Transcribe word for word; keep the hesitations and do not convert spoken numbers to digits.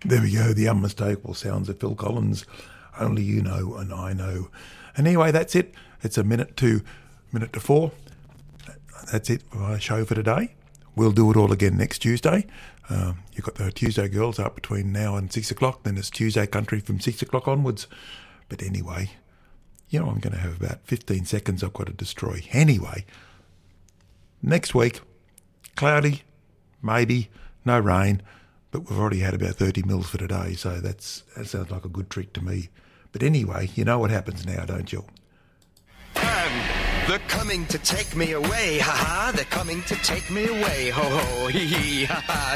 There we go, the unmistakable sounds of Phil Collins. Only you know and I know. And anyway, that's it. It's a minute to minute to four. That's it for our show for today. We'll do it all again next Tuesday. Um, you've got the Tuesday girls up between now and six o'clock. Then it's Tuesday country from six o'clock onwards. But anyway, you know I'm going to have about fifteen seconds I've got to destroy. Anyway, next week, cloudy, maybe, no rain. But we've already had about thirty mils for today, so that's that sounds like a good trick to me. But anyway, you know what happens now, don't you? They're coming to take me away, ha ha. They're coming to take me away, ho ho, hee hee, ha ha.